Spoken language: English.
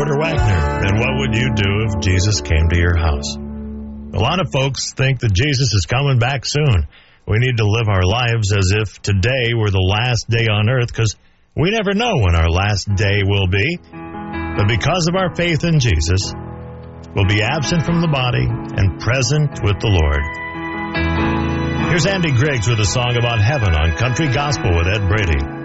Reporter Wagner. And what would you do if Jesus came to your house? A lot of folks think that Jesus is coming back soon. We need to live our lives as if today were the last day on earth, because we never know when our last day will be. But because of our faith in Jesus, we'll be absent from the body and present with the Lord. Here's Andy Griggs with a song about heaven on Country Gospel with Ed Brady.